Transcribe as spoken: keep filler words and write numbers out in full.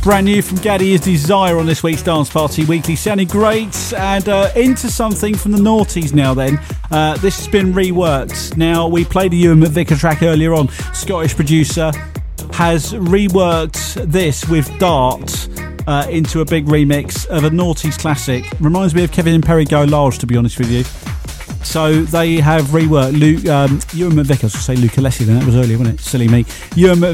Brand new from Gaddy is Desire on this week's Dance Party Weekly. Sounding great. And uh, into something from the noughties now then. Uh, this has been reworked. Now, we played a Ewan McVicker track earlier on. Scottish producer has reworked this with Dart uh, into a big remix of a noughties classic. Reminds me of Kevin and Perry Go Large, to be honest with you. So they have reworked Luke, um, Ewan McVicker. I was going to say Luke Alessi then, that was earlier, wasn't it? Silly me. Ewan